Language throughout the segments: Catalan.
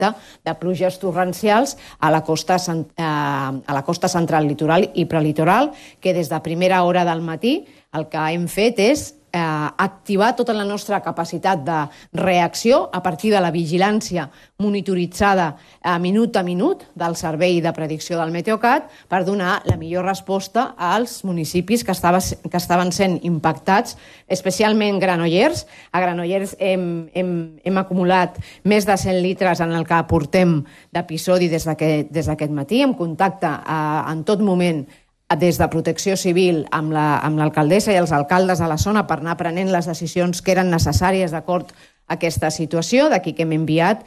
impacte de pluges torrencials a la costa central litoral i prelitoral, que des de primera hora del matí el que hem fet és activar tota la nostra capacitat de reacció a partir de la vigilància monitoritzada minut a minut del Servei de Predicció del Meteocat per donar la millor resposta als municipis que estaven sent impactats, especialment Granollers. A Granollers hem acumulat més de 100 litres en el que portem d'episodi des d'aquest matí, en contacte en tot moment des de Protecció Civil amb l'alcaldessa i els alcaldes de la zona per anar prenent les decisions que eren necessàries d'acord a aquesta situació. D'aquí que hem enviat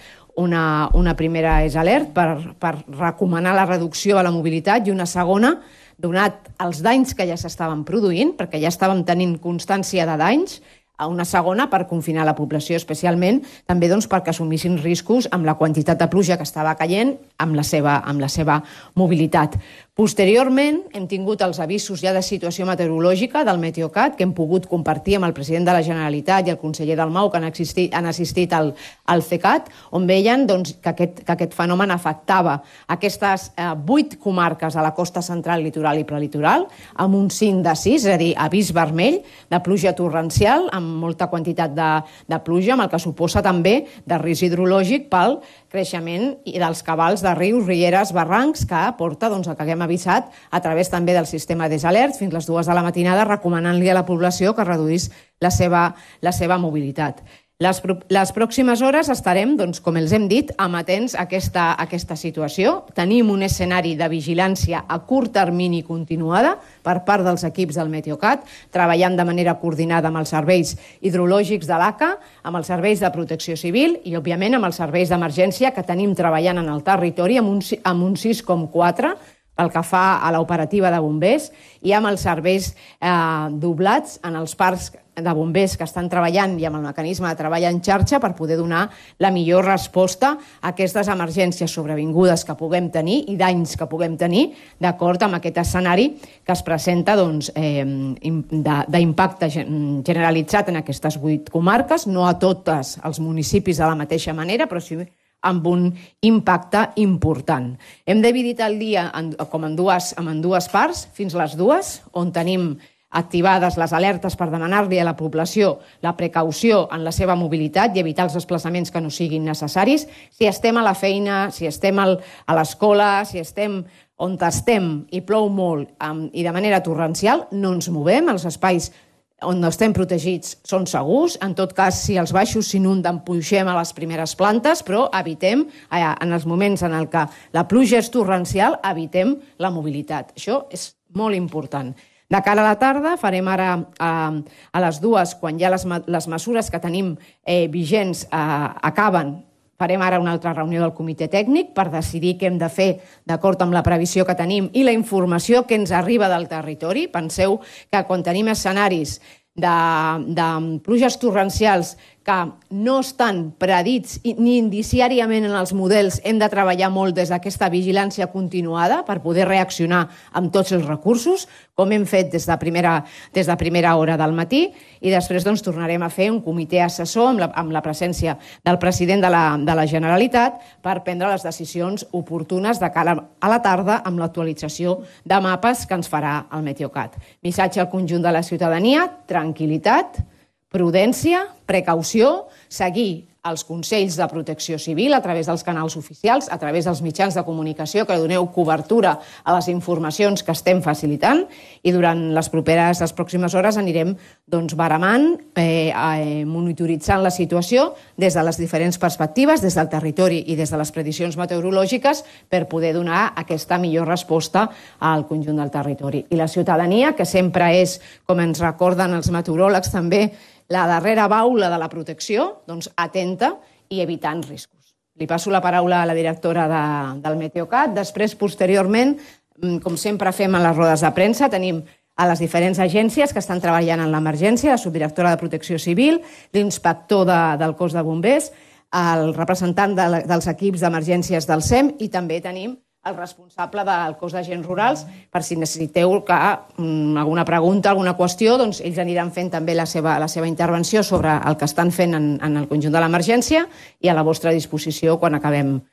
una primera alert per recomanar la reducció de la mobilitat i una segona, donat els danys que ja s'estaven produint, perquè ja estàvem tenint constància de danys, a una segona per confinar la població, especialment també perquè assumissin riscos amb la quantitat de pluja que estava caient amb la seva mobilitat. Posteriorment, hem tingut els avisos ja de situació meteorològica del Meteocat que hem pogut compartir amb el president de la Generalitat i el conseller Dalmau, que han assistit al CECAT, on veien que aquest fenomen afectava aquestes 8 comarques a la costa central, litoral i prelitoral, amb un signe de 6, és a dir, avís vermell de pluja torrencial, amb molta quantitat de pluja, amb el que suposa també de risc hidrològic pel creixement dels cabals de rius, rieres, barrancs, que porta a que haguem avisat a través també del sistema d'alert fins les 2 de la matinada, recomanant-li a la població que reduís la seva mobilitat. Les pròximes hores estarem, com els hem dit, amatents a aquesta situació. Tenim un escenari de vigilància a curt termini continuada per part dels equips del Meteocat, treballant de manera coordinada amb els serveis hidrològics de l'ACA, amb els serveis de protecció civil i, òbviament, amb els serveis d'emergència que tenim treballant en el territori amb un 6,4 pel que fa a l'operativa de bombers i amb els serveis doblats en els parcs de bombers que estan treballant i amb el mecanisme de treball en xarxa per poder donar la millor resposta a aquestes emergències sobrevingudes que puguem tenir i danys que puguem tenir d'acord amb aquest escenari que es presenta d'impacte generalitzat en aquestes 8 comarques, no a tots els municipis de la mateixa manera, però sí amb un impacte important. Hem dividit el dia com en dues parts, fins les 2, on tenim activades les alertes per demanar-li a la població la precaució en la seva mobilitat i evitar els desplaçaments que no siguin necessaris. Si estem a la feina, si estem a l'escola, si estem on estem i plou molt i de manera torrencial, no ens movem, els espais on estem protegits són segurs. En tot cas, si els baixos s'inunden, pugem a les primeres plantes, però evitem, en els moments en què la pluja és torrencial, evitem la mobilitat. Això és molt important. De cara a la tarda, farem ara a les 2, quan ja les mesures que tenim vigents acaben, farem ara una altra reunió del comitè tècnic per decidir què hem de fer d'acord amb la previsió que tenim i la informació que ens arriba del territori. Penseu que quan tenim escenaris de pluges torrencials que no estan predits ni indiciàriament en els models, hem de treballar molt des d'aquesta vigilància continuada per poder reaccionar amb tots els recursos, com hem fet des de primera hora del matí, i després tornarem a fer un comitè assessor amb la presència del president de la Generalitat per prendre les decisions oportunes de cara a la tarda amb l'actualització de mapes que ens farà el Meteocat. Missatge al conjunt de la ciutadania: tranquil·litat, prudència, precaució, seguir els consells de protecció civil a través dels canals oficials, a través dels mitjans de comunicació que doneu cobertura a les informacions que estem facilitant, i durant les pròximes hores anirem baramant, monitoritzant la situació des de les diferents perspectives, des del territori i des de les prediccions meteorològiques, per poder donar aquesta millor resposta al conjunt del territori. I la ciutadania, que sempre és, com ens recorden els meteoròlegs també, la darrera baula de la protecció, atenta i evitant riscos. Li passo la paraula a la directora del Meteocat. Després, posteriorment, com sempre fem a les rodes de premsa, tenim a les diferents agències que estan treballant en l'emergència, la subdirectora de Protecció Civil, l'inspector del cos de bombers, el representant dels equips d'emergències del SEM, i també tenim el responsable del cos d'agents rurals, per si necessiteu alguna pregunta, alguna qüestió, doncs ells aniran fent també la seva intervenció sobre el que estan fent en el conjunt de l'emergència i a la vostra disposició quan acabem